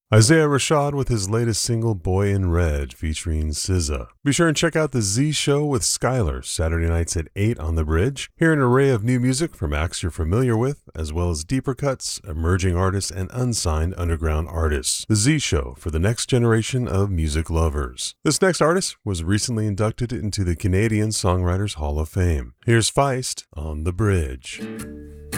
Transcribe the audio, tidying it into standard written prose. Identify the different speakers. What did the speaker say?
Speaker 1: Isaiah Rashad with his latest single Boy in Red featuring SZA. Be sure and check out The Z Show with Skylar Saturday nights at 8 on The Bridge. Hear an array of new music from acts you're familiar with, as well as deeper cuts, emerging artists, and unsigned underground artists. The Z Show for the next generation of music lovers. This next artist was recently inducted into the Canadian Songwriters Hall of Fame. Here's Feist on The Bridge.